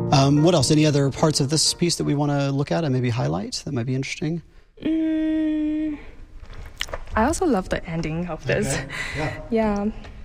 What else? Any other parts of this piece that we want to look at and maybe highlight that might be interesting? I also love the ending of this. Okay. Yeah. Yeah.